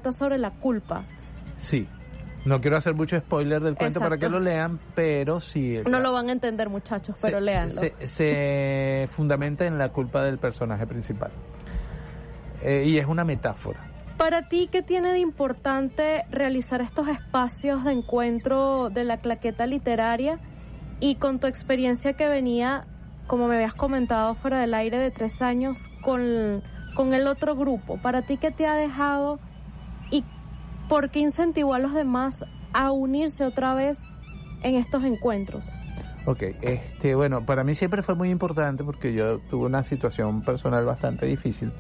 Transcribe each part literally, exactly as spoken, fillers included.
trata sobre la culpa. Sí. No quiero hacer mucho spoiler del cuento. Exacto. Para que lo lean, pero sí... No lo van a entender, muchachos, pero se, léanlo. Se, se fundamenta en la culpa del personaje principal. Eh, y es una metáfora. Para ti, ¿qué tiene de importante realizar estos espacios de encuentro de la claqueta literaria? Y con tu experiencia que venía, como me habías comentado fuera del aire, de tres años con, con el otro grupo, ¿para ti qué te ha dejado y por qué incentivó a los demás a unirse otra vez en estos encuentros? Ok, este, bueno, para mí siempre fue muy importante porque yo tuve una situación personal bastante difícil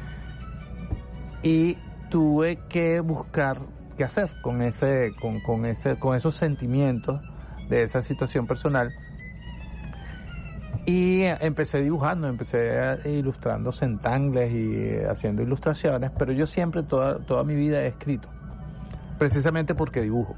y tuve que buscar qué hacer con ese, con, con ese, con esos sentimientos de esa situación personal. Y empecé dibujando, empecé ilustrando centangles y haciendo ilustraciones, pero yo siempre, toda, toda mi vida he escrito, precisamente porque dibujo.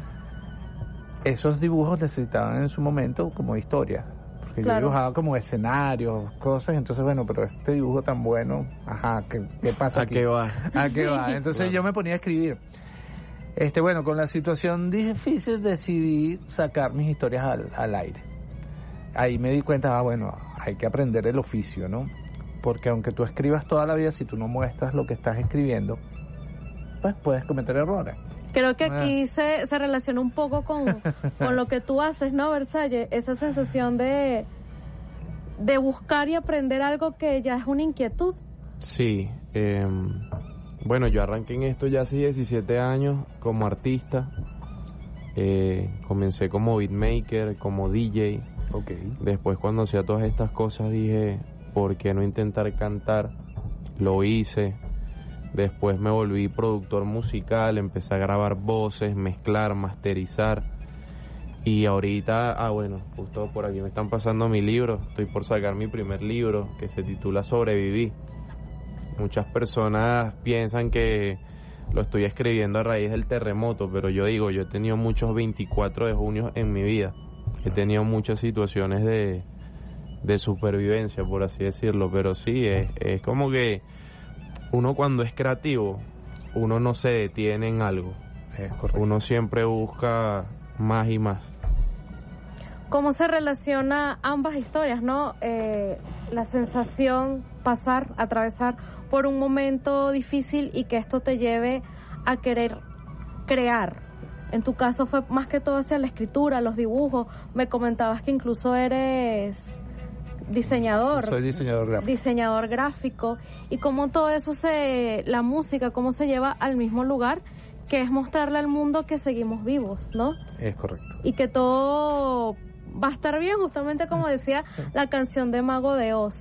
Esos dibujos necesitaban en su momento como historia, porque claro. Yo dibujaba como escenarios, cosas, entonces bueno, pero este dibujo tan bueno, ajá, ¿qué, qué pasa aquí? ¿A qué va? ¿A qué va? Entonces claro. Yo me ponía a escribir. Este, bueno, con la situación difícil decidí sacar mis historias al, al aire. Ahí me di cuenta, ah, bueno, hay que aprender el oficio, ¿no? Porque aunque tú escribas toda la vida, si tú no muestras lo que estás escribiendo, pues puedes cometer errores. Creo que aquí ah. se, se relaciona un poco con, con lo que tú haces, ¿no, Versalles? Esa sensación de, de buscar y aprender algo que ya es una inquietud. Sí, eh, bueno, yo arranqué en esto ya hace diecisiete años como artista. Eh, comencé como beatmaker, como D J. Okay. Después cuando hacía todas estas cosas dije, ¿por qué no intentar cantar? Lo hice. Después me volví productor musical, empecé a grabar voces, mezclar, masterizar. Y ahorita, ah bueno, justo por aquí me están pasando mi libro. Estoy por sacar mi primer libro que se titula Sobreviví. Muchas personas piensan que lo estoy escribiendo a raíz del terremoto, pero yo digo, yo he tenido muchos veinticuatro de junio en mi vida. He tenido muchas situaciones de, de supervivencia, por así decirlo, pero sí, es, es como que uno cuando es creativo, uno no se detiene en algo, es correcto. Uno siempre busca más y más. ¿Cómo se relaciona ambas historias, no? Eh, la sensación, pasar, atravesar por un momento difícil y que esto te lleve a querer crear. En tu caso fue más que todo hacia la escritura, los dibujos. Me comentabas que incluso eres diseñador. Soy diseñador gráfico. Diseñador gráfico. Y cómo todo eso se, la música, cómo se lleva al mismo lugar, que es mostrarle al mundo que seguimos vivos, ¿no? Es correcto. Y que todo va a estar bien, justamente como decía la canción de Mago de Oz.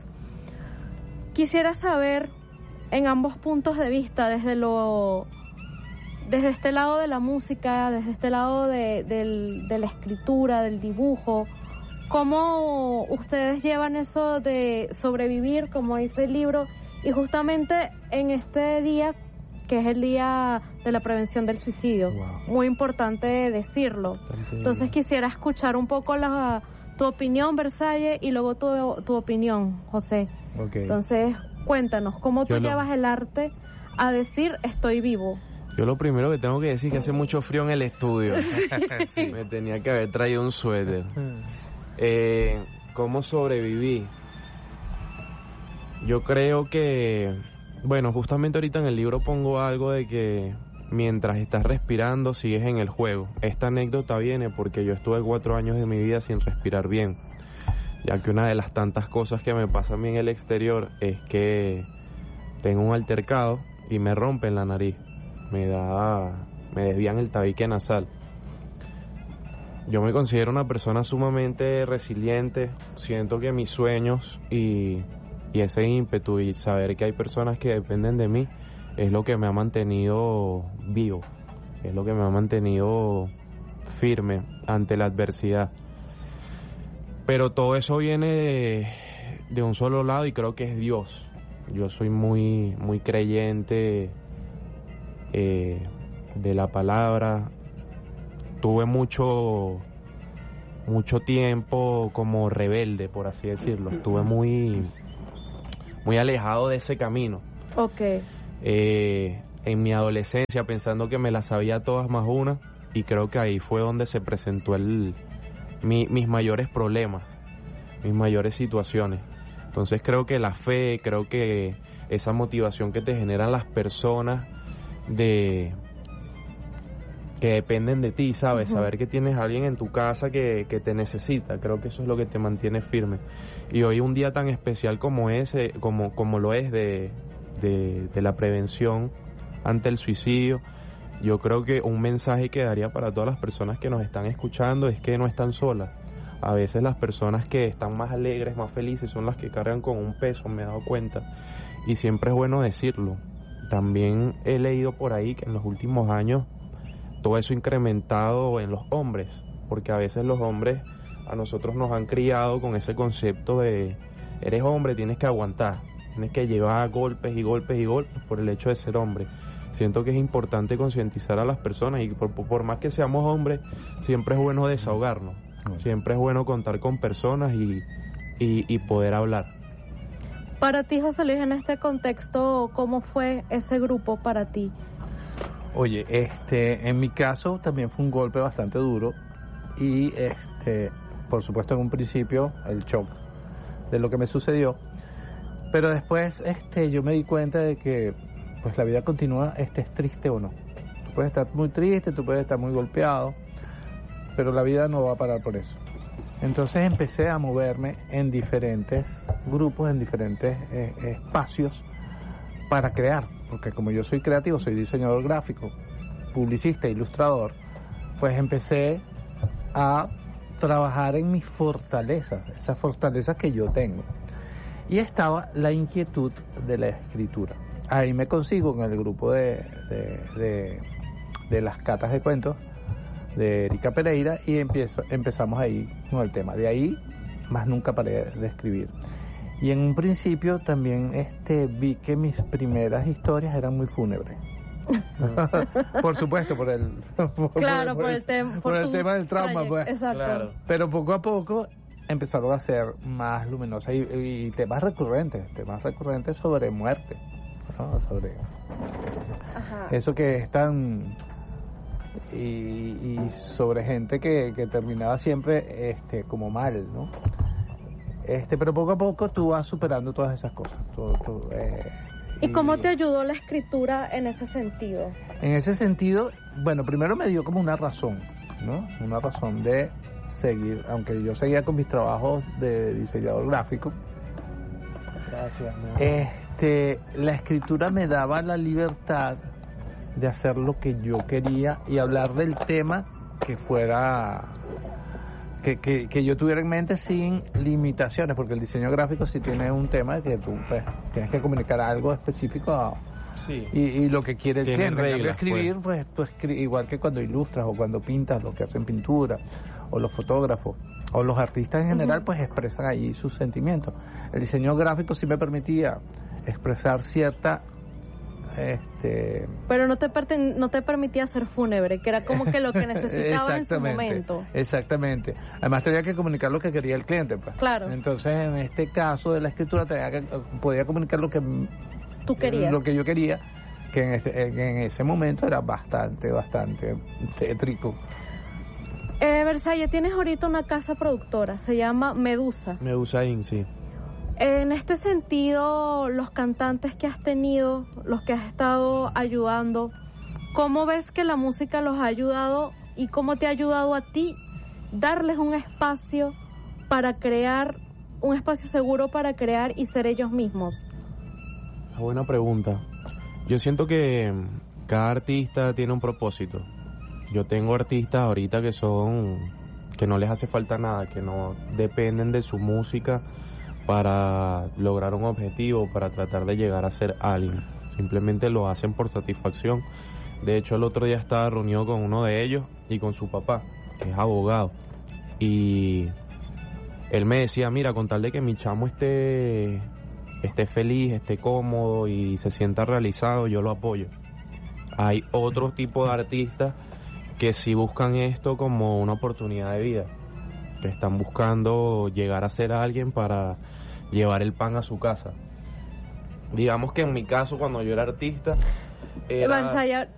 Quisiera saber, en ambos puntos de vista, desde lo... desde este lado de la música, desde este lado de, de, de la escritura, del dibujo, ¿cómo ustedes llevan eso de sobrevivir, como dice el libro, y justamente en este día, que es el día de la prevención del suicidio? Wow. Muy importante decirlo. Entonces quisiera escuchar un poco la, tu opinión, Versalles, y luego tu, tu opinión, José. Okay. Entonces, cuéntanos, ¿cómo tú Yo llevas lo... el arte a decir estoy vivo? Yo lo primero que tengo que decir es que hace mucho frío en el estudio. Sí, me tenía que haber traído un suéter. Eh, ¿Cómo sobreviví? Yo creo que, bueno, justamente ahorita en el libro pongo algo de que mientras estás respirando sigues en el juego. Esta anécdota viene porque yo estuve cuatro años de mi vida sin respirar bien, ya que una de las tantas cosas que me pasa a mí en el exterior es que tengo un altercado y me rompen la nariz. Me da, me desvían el tabique nasal. Yo me considero una persona sumamente resiliente. Siento que mis sueños y, y ese ímpetu y saber que hay personas que dependen de mí es lo que me ha mantenido vivo, es lo que me ha mantenido firme ante la adversidad. Pero todo eso viene de, de un solo lado y creo que es Dios. Yo soy muy, muy creyente Eh, de la palabra. Tuve mucho mucho tiempo como rebelde, por así decirlo. Estuve muy muy alejado de ese camino. Okay. Eh, en mi adolescencia pensando que me las sabía todas más una, y creo que ahí fue donde se presentó el, mi, mis mayores problemas, mis mayores situaciones. Entonces creo que la fe, creo que esa motivación que te generan las personas de que dependen de ti, ¿sabes? Uh-huh. Saber que tienes a alguien en tu casa que, que te necesita, creo que eso es lo que te mantiene firme. Y hoy un día tan especial como ese, como, como lo es de, de, de la prevención ante el suicidio, yo creo que un mensaje que daría para todas las personas que nos están escuchando es que no están solas. A veces las personas que están más alegres, más felices, son las que cargan con un peso, me he dado cuenta. Y siempre es bueno decirlo. También he leído por ahí que en los últimos años todo eso incrementado en los hombres, porque a veces los hombres a nosotros nos han criado con ese concepto de eres hombre, tienes que aguantar, tienes que llevar golpes y golpes y golpes por el hecho de ser hombre. Siento que es importante concientizar a las personas y por, por más que seamos hombres, siempre es bueno desahogarnos, siempre es bueno contar con personas y, y, y poder hablar. Para ti, José Luis, en este contexto, ¿cómo fue ese grupo para ti? Oye, este, en mi caso también fue un golpe bastante duro y, este, por supuesto, en un principio el shock de lo que me sucedió, pero después, este, yo me di cuenta de que, pues, la vida continúa, estés triste o no. Tú puedes estar muy triste, tú puedes estar muy golpeado, pero la vida no va a parar por eso. Entonces empecé a moverme en diferentes grupos, en diferentes eh, espacios para crear, porque como yo soy creativo, soy diseñador gráfico, publicista, ilustrador, pues empecé a trabajar en mis fortalezas, esas fortalezas que yo tengo. Y estaba la inquietud de la escritura. Ahí me consigo en el grupo de, de, de, de las catas de cuentos de Erika Pereira y empiezo, empezamos ahí con el tema. De ahí, más nunca paré de escribir. Y en un principio también este vi que mis primeras historias eran muy fúnebres. Por supuesto, por el por, claro, por, por el, tem- por por el tema del trauma, pues. Exacto. Claro. Pero poco a poco empezaron a ser más luminosas y, y temas recurrentes, temas recurrentes sobre muerte, ¿no? Sobre Ajá. eso que es tan y, y sobre gente que, que terminaba siempre este como mal, ¿no? Este, pero poco a poco tú vas superando todas esas cosas. Tú, tú, eh, ¿Y, ¿Y cómo te ayudó la escritura en ese sentido? En ese sentido, bueno, primero me dio como una razón, ¿no? Una razón de seguir, aunque yo seguía con mis trabajos de diseñador gráfico. Gracias. Este, la escritura me daba la libertad de hacer lo que yo quería y hablar del tema que fuera... Que, que, que yo tuviera en mente sin limitaciones, porque el diseño gráfico sí tiene un tema que tú pues, tienes que comunicar algo específico a, sí. y, y lo que quiere el cliente. Reglas, escribir, pues, pues tú escri- igual que cuando ilustras o cuando pintas, lo que hacen pintura, o los fotógrafos, o los artistas en general, uh-huh. pues expresan ahí sus sentimientos. El diseño gráfico sí me permitía expresar cierta... Este... Pero no te perten- no te permitía ser fúnebre, que era como que lo que necesitaba en su momento. Exactamente. Además tenía que comunicar lo que quería el cliente, pues. Claro. Entonces, en este caso de la escritura tenía que, podía comunicar lo que tú querías, lo que yo quería, que en, este, en ese momento era bastante, bastante tétrico. Eh, Versalles, tienes ahorita una casa productora, se llama Medusa. Medusa Inc, sí. En este sentido, los cantantes que has tenido, los que has estado ayudando, ¿cómo ves que la música los ha ayudado y cómo te ha ayudado a ti darles un espacio para crear, un espacio seguro para crear y ser ellos mismos? Buena pregunta. Yo siento que cada artista tiene un propósito. Yo tengo artistas ahorita que son, que no les hace falta nada, que no dependen de su música para lograr un objetivo, para tratar de llegar a ser alguien. Simplemente lo hacen por satisfacción. De hecho, el otro día estaba reunido con uno de ellos y con su papá, que es abogado. Y él me decía, mira, con tal de que mi chamo esté, esté feliz, esté cómodo y se sienta realizado, yo lo apoyo. Hay otro tipo de artistas que sí buscan esto como una oportunidad de vida, que están buscando llegar a ser alguien para llevar el pan a su casa. Digamos que en mi caso, cuando yo era artista, era... Vasallar,